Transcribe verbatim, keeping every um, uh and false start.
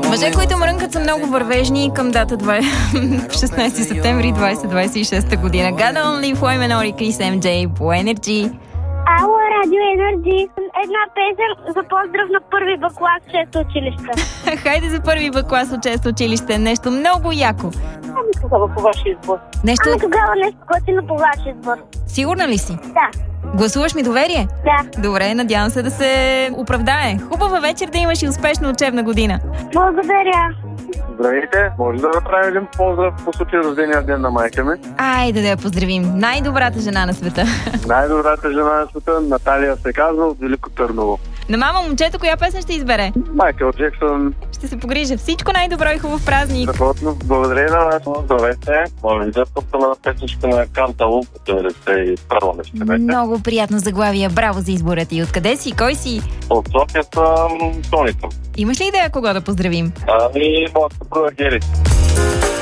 Мъже, които мрънкат, са много вървежни към дата шестнайсети септември двайсет двайсет и шеста година. God Only, Флой Минор и Крис Ем Джей по Energy. Ало, Радио Енерджи. Една песен за поздрав на първи Б клас в шесто училище. Хайде за първи Б клас от шесто училище. Нещо много яко. Ами тогава по ваш избор. Нещо... Ами тогава нещо готино по ваш избор. Сигурна ли си? Да. Гласуваш ми доверие? Да. Добре, надявам се да се оправдае. Хубава вечер да имаш и успешна учебна година. Благодаря. Здравейте, може да направим един поздрав по случай рождения ден на майка ми. Айде да я поздравим. Най-добрата жена на света. Най-добрата жена на света, Наталия се казва, от Велико Търново. На мама момчето, коя песен ще избере? Майкъл Джексън. Ще се погрижа. Всичко най-добро и хубав празник. Страхотно. Благодаря на вас. Здравейте. Моля ви да пускаме на песничка на Кантало, деветдесет и първа ще беше. Много приятно заглавие. Браво за избора ти. Откъде си? Кой си? От София съм Тоница. Имаш ли идея кого да поздравим? Ами, моята съпруга Гери.